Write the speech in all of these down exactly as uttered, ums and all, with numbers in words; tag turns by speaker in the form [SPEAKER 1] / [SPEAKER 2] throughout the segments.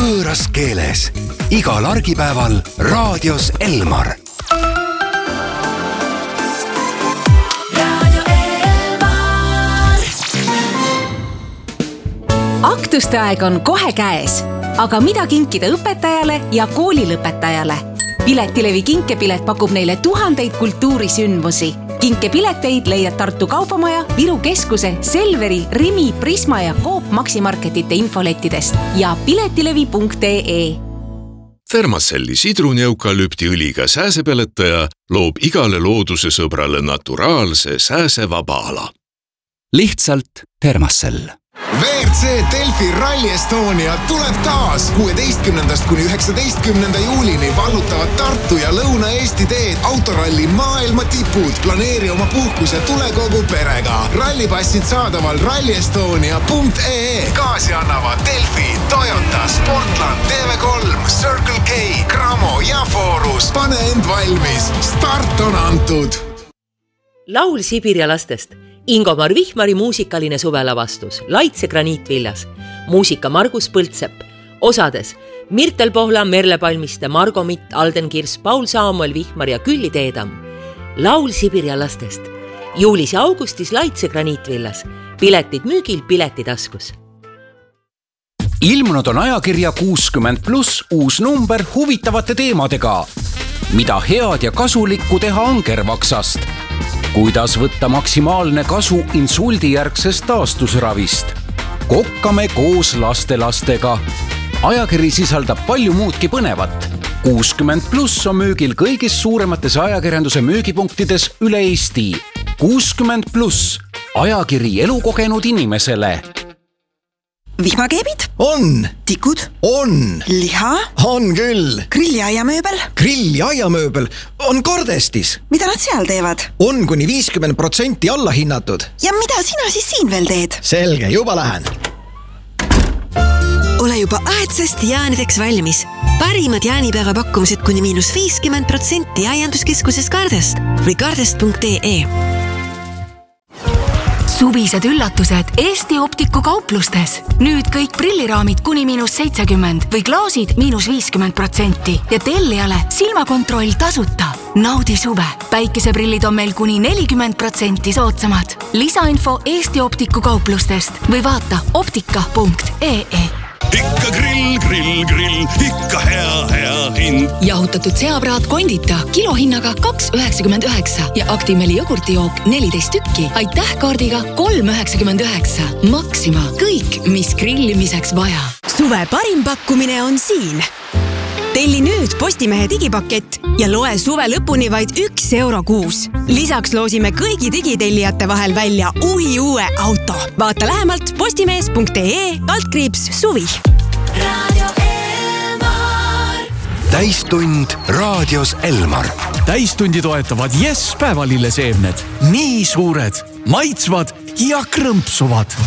[SPEAKER 1] võõras keeles. Igal argipäeval raadios Elmar.
[SPEAKER 2] Aktuste aeg on kohe käes, aga mida kinkida õpetajale ja koolilõpetajale? Piletilevi kinkepilet pakub neile tuhandeid kultuurisündmusi. Kinkepileteid leiad Tartu Kaubamaja, Viru Keskuse, Selveri, Rimi, Prisma ja Coop Maximarketite infolettidest ja piletilevi punkt ee.
[SPEAKER 3] Thermacelli sidruneukalüptiõliga sääsepeletaja loob igale looduse sõbrale naturaalse sääsevaba ala.
[SPEAKER 4] Lihtsalt Thermacell.
[SPEAKER 5] V R C Delfi Rally Estonia tuleb taas. kuueteistkümnendast kuni üheksateistkümnenda juulini vallutavad Tartu ja Lõuna-Eesti teed autoralli maailma tipud. Planeeri oma puhkus ja tule kogu perega. Rallipassid saadaval rally estonia punkt ee. Kaasi annavad Delfi, Toyota, Sportland, T V kolm, Circle K, Cramo ja Forus. Pane end valmis. Start on antud.
[SPEAKER 6] Laul Sibiria lastest. Ingomar Vihmari muusikaline suvelavastus Laitse graniitviljas. Muusika Margus Põldsepp. Osades Mirtel Pohla, Merle Palmiste, Margo Mitt, Alden Kirs, Paul Saamuel Vihmar ja Külli Teedam. Laul Sibiria lastest. Juulis ja augustis Laitse graniitviljas. Piletid müügil, piletitaskus.
[SPEAKER 4] Ilmunud on ajakirja kuuskümmend pluss uus number huvitavate teemadega. Mida head ja kasulikku teha angervaksast? Kuidas võtta maksimaalne kasu insuldijärgsest taastusravist? Kokkame koos lastelastega. Ajakiri sisaldab palju muudki põnevat. kuuskümmend pluss on müügil kõigis suuremates ajakirjanduse müügipunktides üle Eesti. kuuskümmend pluss. Ajakiri elukogenud inimesele.
[SPEAKER 7] Vihmakeebid?
[SPEAKER 5] On.
[SPEAKER 7] Tikud?
[SPEAKER 5] On.
[SPEAKER 7] Liha?
[SPEAKER 5] On küll.
[SPEAKER 7] Grilliaiamööbel?
[SPEAKER 5] Grilliaiamööbel on Kordestis.
[SPEAKER 7] Mida nad seal teevad?
[SPEAKER 5] On kuni viiskümmend protsenti alla hinnatud.
[SPEAKER 7] Ja mida sina siis siin veel teed?
[SPEAKER 5] Selge, juba lähen.
[SPEAKER 8] Ole juba aedsest jäänideks valmis. Parimad jäänibäeva pakkumised kuni miinus viiskümmend protsenti aianduskeskuses Kardest või kardest punkt ee.
[SPEAKER 2] Suvised üllatused Eesti Optiku kauplustes. Nüüd kõik prilliraamid kuni miinus seitsekümmend või klaasid miinus viiskümmend protsenti ja tellijale silmakontroll tasuta. Naudi suve. Päikeseprillid on meil kuni nelikümmend protsenti soodsamad. Lisainfo Eesti Optiku kauplustest või vaata optika punkt ee.
[SPEAKER 9] Ikka grill, grill, grill, ikka hea, hea hind.
[SPEAKER 2] Jahutatud seapraat kondita kilohinnaga kaks üheksakümmend üheksa ja Actimeli jogurtijook neliteist tükki. Aitäh kaardiga kolm üheksakümmend üheksa. Maxima. Kõik, mis grillimiseks vaja.
[SPEAKER 10] Suve parim pakkumine on siin. Telli nüüd Postimehe digipakett ja loe suve lõpuni vaid üks euro kuus. Lisaks loosime kõigi digitellijate vahel välja uhi uue auto. Vaata lähemalt postimees punkt ee altkriips suvi.
[SPEAKER 1] Radio Elmar. Täistund raadios Elmar.
[SPEAKER 9] Täistundi toetavad Yes päevalilleseemned. Nii suured, maitsvad ja krõmpsuvad.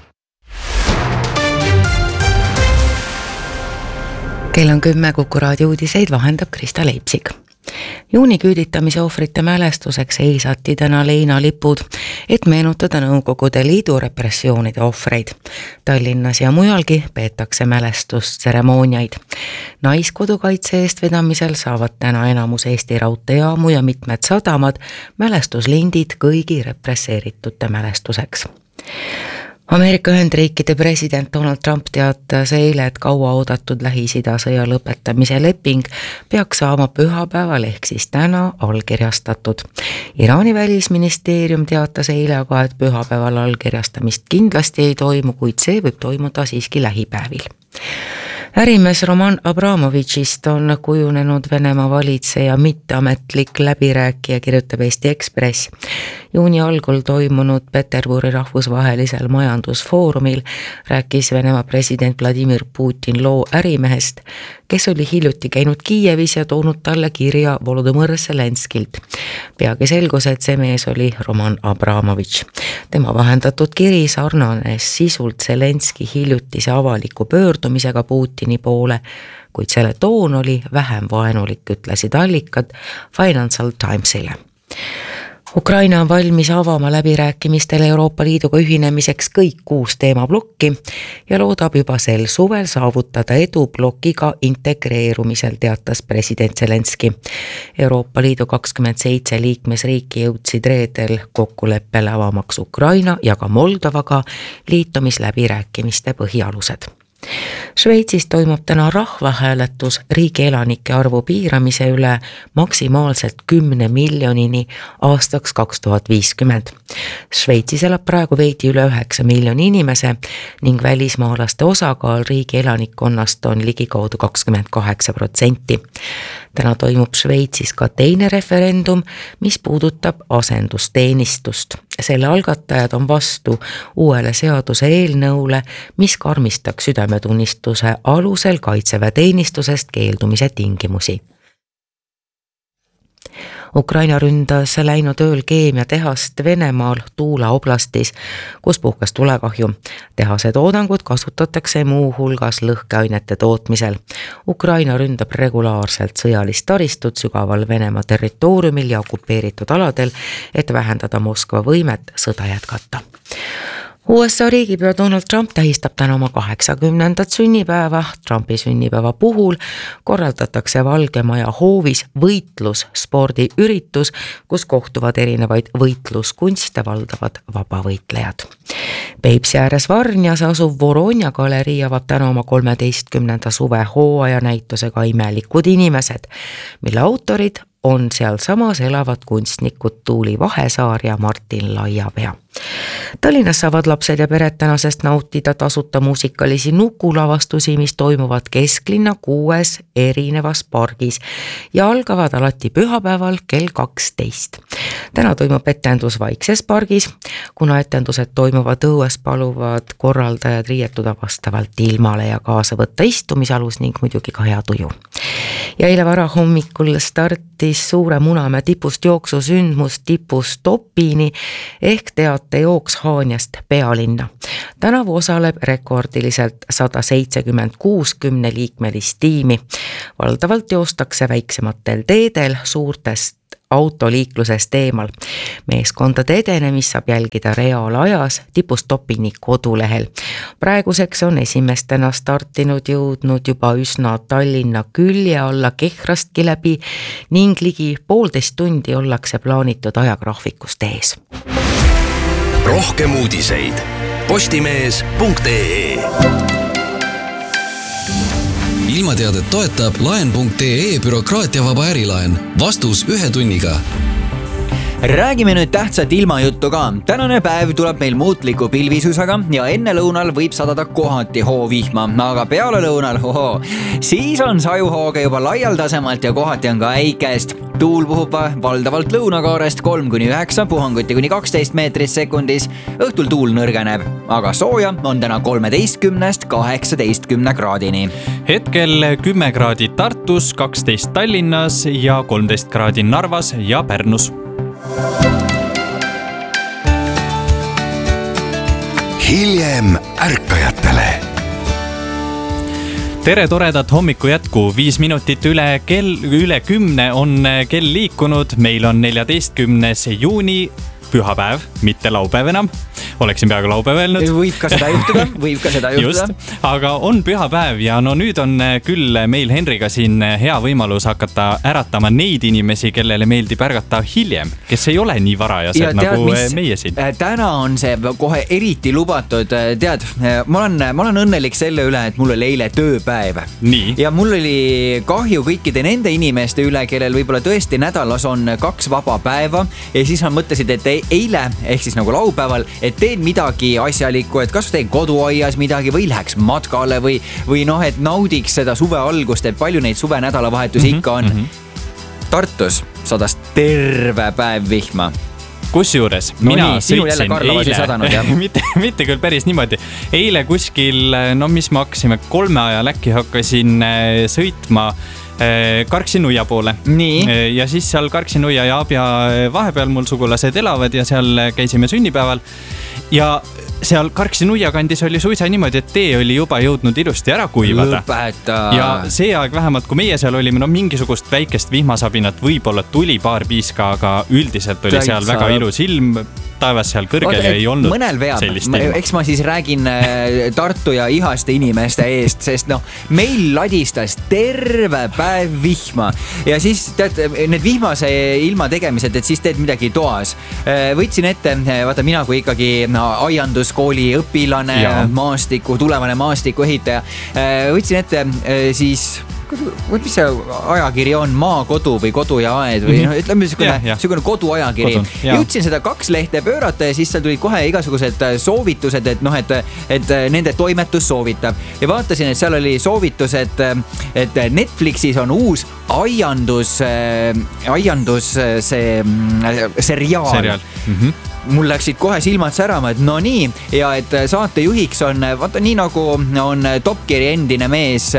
[SPEAKER 11] Kell on kümme, Kuku raadio uudiseid vahendab Krista Leipsig. Juuni küüditamise ohvrite mälestuseks eisati täna leinalipud, et meenutada Nõukogude Liidu repressioonide ohvreid. Tallinnas ja mujalgi peetakse mälestustseremooniaid. Naiskodukaitse eest vedamisel saavad täna enamus Eesti raudteejaamu ja mitmed sadamad mälestuslindid kõigi represseeritute mälestuseks. Ameerika Ühendriikide president Donald Trump teatas eile, et kaua oodatud Lähis-Ida sõja lõpetamise leping peaks saama pühapäeval ehk siis täna allkirjastatud. Iraani välisministeerium teatas eile aga, et pühapäeval allkirjastamist kindlasti ei toimu, kuid see võib toimuda siiski lähipäevil. Ärimees Roman Abramovitšist on kujunenud Venemaa valitseja mitteametlik läbirääkija, kirjutab Eesti Ekspress. Juuni algul toimunud Peterburi rahvusvahelisel majandusfoorumil rääkis Venemaa president Vladimir Putin loo ärimehest, kes oli hiljuti käinud Kiievis ja toonud talle kirja Volodõmõr Zelenskilt. Peagi selgus, et see mees oli Roman Abramovitš. Tema vahendatud kiri sarnanes sisult Zelenski hiljutise avaliku pöördumisega Putini poole, kuid selle toon oli vähem vaenulik, ütlesid allikad Financial Timesile. Ukraina on valmis avama läbirääkimistel Euroopa Liiduga ühinemiseks kõik kuus teemablokki ja loodab juba sel suvel saavutada edu blokiga integreerumisel, teatas president Zelenski. Euroopa Liidu kakskümmend seitse liikmesriiki jõudsid reedel kokkuleppele avamaks Ukraina ja ka Moldovaga liitumisläbirääkimiste põhialused. Šveitsis toimub täna rahvahääletus riigi elanike arvu piiramise üle maksimaalselt kümne miljonini aastaks kaks tuhat viiskümmend. Šveitsis elab praegu veidi üle üheksa miljoni inimese ning välismaalaste osakaal riigi elanikkonnast on ligikaudu kakskümmend kaheksa protsenti. Täna toimub Šveitsis ka teine referendum, mis puudutab asendusteenistust. Selle algatajad on vastu uuele seaduse eelnõule, mis karmistaks südametunnistuse alusel kaitseväeteenistusest keeldumise tingimusi. Ukraina ründas läinud ööl keemiatehast Venemaal Tuula oblastis, kus puhkes tulekahju. Tehase toodangut kasutatakse muu hulgas lõhkeainete tootmisel. Ukraina ründab regulaarselt sõjalist taristut sügaval Venemaa territooriumil ja okupeeritud aladel, et vähendada Moskva võimet sõda jätkata. U S A riigipea Donald Trump tähistab täna oma kaheksakümnendat sünnipäeva. Trumpi sünnipäeva puhul korraldatakse Valge Maja hoovis võitlus spordiüritus, kus kohtuvad erinevaid võitluskunste valdavad vabavõitlejad. Peipsi ääres Varnjas asuv Voronja galerii avab täna oma kolmeteistkümnenda suve hooaja näitusega Imelikud inimesed, mille autorid on seal samas elavad kunstnikud Tuuli Vahesaar ja Martin Laiapea. Tallinnas saavad lapsed ja pered tänasest nautida tasuta muusikalisi nukulavastusi, mis toimuvad kesklinna kuues erinevas pargis ja algavad alati pühapäeval kell kaksteist. Täna toimub etendus Vaikses pargis, kuna etendused toimuvad õues, paluvad korraldajad riietuda vastavalt ilmale ja kaasa võtta istumisalus ning muidugi ka hea tuju. Ja eile vara hommikul startis suure Munamäe tipust jooksu sündmus tipust Topini ehk teate jooks Haanjast pealinna. Tänavu osaleb rekordiliselt sada seitsekümmend kuus kümneliikmelist tiimi. Valdavalt joostakse väiksematel teedel suurtest autoliiklusest eemal. Meeskondade edenemist saab jälgida reaalajas tipust Topini kodulehel. Praeguseks on esimestena startinud jõudnud juba üsna Tallinna külje alla Kehrast läbi ning ligi poolteist tundi ollakse plaanitud ajagraafikust ees.
[SPEAKER 1] Rohkem uudiseid postimees punkt ee. Ilmateadet toetab laen punkt ee bürokraatiavaba ärilaen. Vastus ühe tunniga.
[SPEAKER 12] Räägime nüüd tähtsat ilmajuttu ka. Tänane päev tuleb meil muutliku pilvisusega ja enne lõunal võib sadada kohati hoovihma, aga peale lõunal, oho, siis on sajuhooga juba laialdasemalt ja kohati on ka äikest. Tuul puhub valdavalt lõunakaarest kolm kuni üheksa, puhanguti kuni kaksteist meetrit sekundis. Õhtul tuul nõrgeneb, aga sooja on täna kolmeteistkümnest kaheksateistkümne kraadini.
[SPEAKER 13] Hetkel kümme kraadi Tartus, kaksteist Tallinnas ja kolmteist kraadi Narvas ja Pärnus.
[SPEAKER 1] Hiljem ärkajatele.
[SPEAKER 13] Tere toredat hommiku jätku, viis minutit üle, kell, üle kümne on kell liikunud, meil on neljateistkümnes juuni, pühapäev, mitte laupäev enam. Oleksin peaaegu laupäev öelnud.
[SPEAKER 12] Võib ka seda juhtuda, võib ka seda juhtuda.
[SPEAKER 13] Just, aga on pühapäev ja no nüüd on küll meil Henriga siin hea võimalus hakata äratama neid inimesi, kellele meeldib ärgata hiljem, kes ei ole nii varajased ja, tead, nagu mis, meie siin.
[SPEAKER 12] Täna on see kohe eriti lubatud, tead, ma olen, ma olen õnnelik selle üle, et mul oli eile tööpäev.
[SPEAKER 13] Nii.
[SPEAKER 12] Ja mul oli kahju kõikide nende inimeste üle, kellel võib-olla tõesti nädalas on kaks vaba päeva ja siis on mõtlesid, et eile, ehk siis nagu laupäeval, et teen midagi asjalikku, et kas teen koduaias midagi või läheks matkale või, või noh, et naudiks seda suve algust, et palju neid suve nädalavahetusi mm-hmm, ikka on. Mm-hmm. Tartus sadas terve päev vihma.
[SPEAKER 13] Kusjuures
[SPEAKER 12] no
[SPEAKER 13] mina
[SPEAKER 12] nii,
[SPEAKER 13] sõitsin eile,
[SPEAKER 12] sadanud,
[SPEAKER 13] mitte, mitte küll päris niimoodi. Eile kuskil, no mis me hakkasime, kolme ajal äkki hakkasin sõitma Karksi-Nuia poole.
[SPEAKER 12] Nii.
[SPEAKER 13] Ja siis seal Karksi-Nuia ja Abja vahepeal mul sugulased elavad ja seal käisime sünnipäeval. Ja seal Karksi nuia kandis oli suisa niimoodi, et tee oli juba jõudnud ilusti ära kuivada.
[SPEAKER 12] Lõpeta.
[SPEAKER 13] Ja see aeg vähemalt, kui meie seal olime, no mingisugust väikest vihmasabinat võib-olla tuli paar piiska, aga üldiselt oli Täitsa. seal väga ilus ilm. Taevas seal kõrgel ja ei olnud
[SPEAKER 12] mõnel veab.
[SPEAKER 13] sellist ilma.
[SPEAKER 12] Eks ma siis räägin Tartu ja Ihaste inimeste eest, sest noh, meil ladistas terve päev vihma ja siis tead, need vihmase ilma tegemised, et siis teed midagi toas. Võtsin ette, vaata mina kui ikkagi no, aianduskooli õpilane, ja. maastiku, tulevane maastiku ehitaja, võtsin ette siis mis see ajakiri on, Maakodu või Kodu ja aed või mm-hmm. no, ütleme niisugune, niisugune koduajakiri. Jõudsin seda kaks lehte pöörata ja siis seal tulid kohe igasugused soovitused, et noh, et, et nende toimetus soovitab. Ja vaatasin, et seal oli soovitus, et, et Netflixis on uus aiandus, aiandus see seriaal. seriaal. Mm-hmm. Mul läksid kohe silmad särama, et no nii, ja et saatejuhiks on, vaata nii nagu on Top Geari endine mees,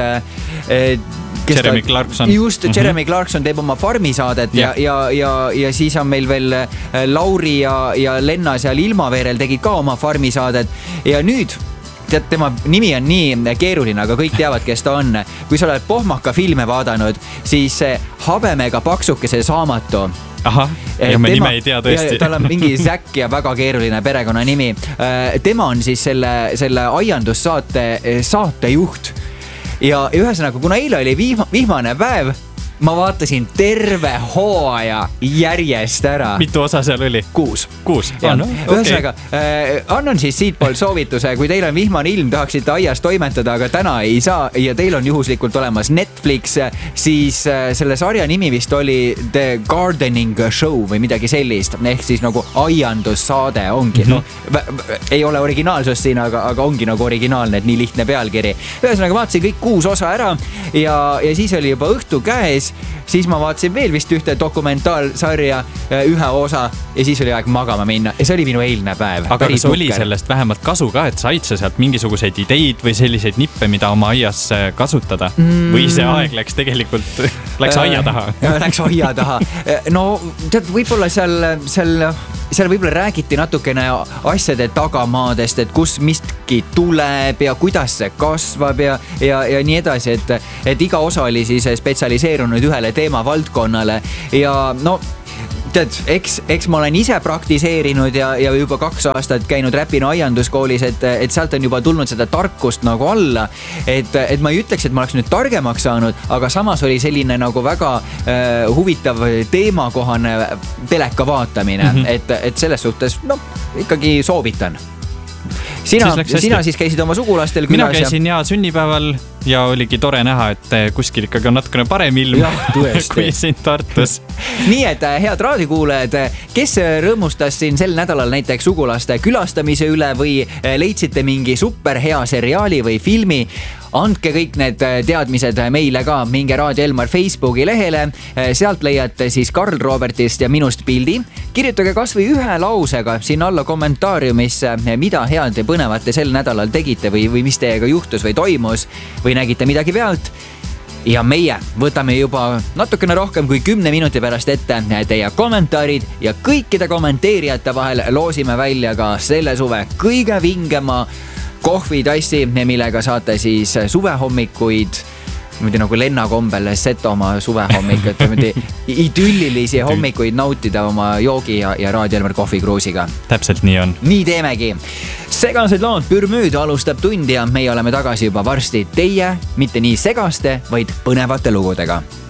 [SPEAKER 13] Jeremy Clarkson.
[SPEAKER 12] Just, Jeremy mm-hmm. Clarkson teeb oma farmisaadet yeah. ja, ja, ja, ja siis on meil veel Lauri ja, ja Lenna seal Ilmaveerel tegid ka oma farmisaadet ja nüüd tead, tema nimi on nii keeruline, aga kõik teavad, kes ta on. Kui sa oled Pohmaka filme vaadanud, siis Habemega paksukese Saamatu.
[SPEAKER 13] Ahah, ja me tema, nime ei tea tõesti.
[SPEAKER 12] Tal on mingi Zack ja väga keeruline perekonna nimi. Tema on siis selle, selle aiandussaate saatejuht. Ja ühesõnaga, kuna eile oli vihma, vihmane päev, ma vaatasin terve hooaja järjest ära.
[SPEAKER 13] Mitu osa seal oli?
[SPEAKER 12] Kuus.
[SPEAKER 13] Kuus?
[SPEAKER 12] Ja, no, ühesõnaga, okay. äh, annan siis siitpool soovituse, kui teil on vihmane ilm, tahaksite aias toimetada, aga täna ei saa ja teil on juhuslikult olemas Netflix, siis äh, selle sarja nimi vist oli The Gardening Show või midagi sellist, ehk siis nagu aiandussaade ongi. Mm-hmm. No, v- v- ei ole originaalsust siin, aga, aga ongi nagu originaalne, et nii lihtne pealkiri. Ühesõnaga, vaatasin kõik kuus osa ära ja, ja siis oli juba õhtu käes. Siis ma vaatasin veel vist ühte dokumentaalsarja ühe osa ja siis oli aeg magama minna ja see oli minu eilne päev.
[SPEAKER 13] Aga kas oli sellest vähemalt kasu ka, et said sa sealt mingisuguseid ideid või selliseid nippe, mida oma aias kasutada? Mm. Või see aeg läks tegelikult, läks aia taha?
[SPEAKER 12] Läks aia taha. No tead, võib-olla seal, seal, seal võib-olla räägiti natukene asjade tagamaadest, et kus miski tuleb ja kuidas see kasvab ja, ja, ja nii edasi, et, et iga osa oli siis spetsialiseerunud ühele teema valdkonnale ja no tead, eks, eks ma olen ise praktiseerinud ja, ja juba kaks aastat käinud Räpina aianduskoolis, et, et sealt on juba tulnud seda tarkust nagu alla, et, et ma ei ütleks, et ma oleks nüüd targemaks saanud, aga samas oli selline nagu väga äh, huvitav teemakohane teleka vaatamine, mm-hmm. et, et selles suhtes no ikkagi soovitan. Sina, siis sina siis käisid oma sugulastel külas.
[SPEAKER 13] Mina käisin ja sünnipäeval ja oligi tore näha, et kuskil ikkagi on natukene parem ilm
[SPEAKER 12] ja, kui
[SPEAKER 13] siin Tartus.
[SPEAKER 12] Nii, et head raadiokuulajad, kes rõõmustas siin sel nädalal näiteks sugulaste külastamise üle või leidsite mingi super hea seriaali või filmi, andke kõik need teadmised meile ka, minge Raadio Elmar Facebooki lehele, sealt leiate siis Karl Robertist ja minust pildi. Kirjutage kas või ühe lausega siin alla kommentaariumisse, mida head ja põnevat te sel nädalal tegite või, või mis teiega juhtus või toimus või nägite midagi pealt. Ja meie võtame juba natukene rohkem kui kümne minuti pärast ette teie kommentaarid ja kõikide kommenteerijate vahel loosime välja ka selle suve kõige vingema kohvitassi, millega saate siis suvehommikuid mõnda nagu Lenna kombel Setomaa suvehommik, et mõnda idüllilisi hommikuid nautida oma joogi ja, ja Raadio Elmar kohvikruusiga.
[SPEAKER 13] Täpselt nii on.
[SPEAKER 12] Nii teemegi. Segased lood, Pürmüüd alustab tundi ja meie oleme tagasi juba varsti teie, mitte nii segaste, vaid põnevate lugudega.